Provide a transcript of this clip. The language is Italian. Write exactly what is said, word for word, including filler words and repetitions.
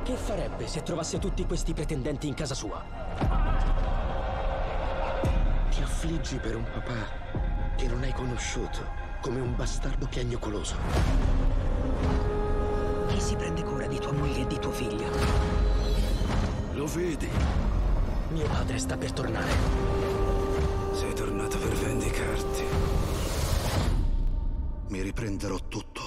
Che farebbe se trovasse tutti questi pretendenti in casa sua? Ti affliggi per un papà che non hai conosciuto, come un bastardo piagnucoloso. Chi si prende cura di tua moglie e di tuo figlio? Lo vedi? Mio padre sta per tornare. Sei tornato per vendicarti. Mi riprenderò tutto.